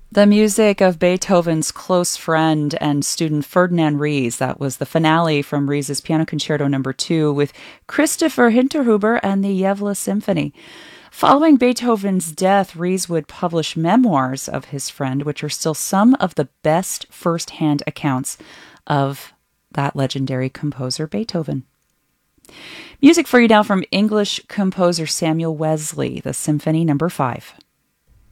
The music of Beethoven's close friend and student Ferdinand Ries. That was the finale from Ries's Piano Concerto No. 2 with Christopher Hinterhuber and the Yevla Symphony. Following Beethoven's death, Ries would publish memoirs of his friend, which are still some of the best first-hand accounts of that legendary composer, Beethoven. Music for you now from English composer Samuel Wesley, the Symphony No. 5.